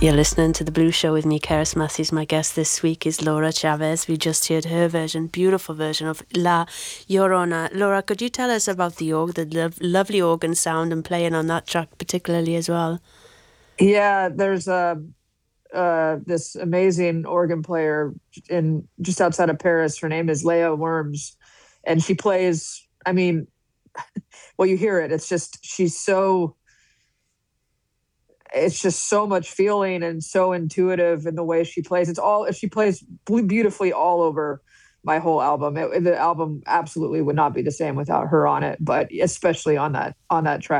You're listening to The Blues Show with me, Keris Matthews. My guest this week is Laura Chavez. We just heard her version, beautiful version of La Llorona. Laura, could you tell us about the lovely organ sound and playing on that track particularly as well? Yeah, there's this amazing organ player in just outside of Paris. Her name is Leah Worms, and she plays. I mean, well, you hear it. It's just so much feeling and so intuitive in the way she plays. She plays beautifully all over my whole album. The album absolutely would not be the same without her on it, but especially on that track.